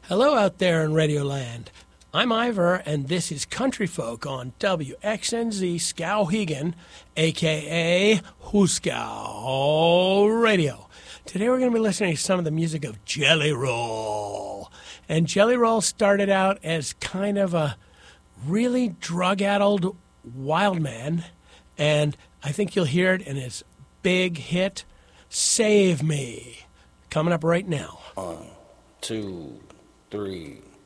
Hello out there in Radioland. I'm Ivor, and this is Country Folk on WXNZ Skowhegan, a.k.a. Hooskow Radio. Today we're going to be listening to some of the music of Jelly Roll. And Jelly Roll started out as kind of a really drug-addled wild man, and I think you'll hear it in his big hit, Save Me, coming up right now. 1, 2, 3.